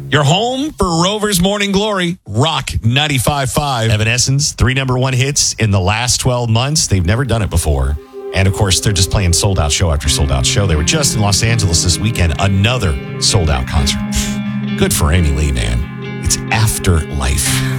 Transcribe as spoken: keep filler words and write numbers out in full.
Your home for Rover's Morning Glory, Rock ninety-five point five. Evanescence, three number one hits in the last twelve months. They've never done it before. And, of course, they're just playing sold-out show after sold-out show. They were just in Los Angeles this weekend. Another sold-out concert. Good for Amy Lee, man. It's Afterlife.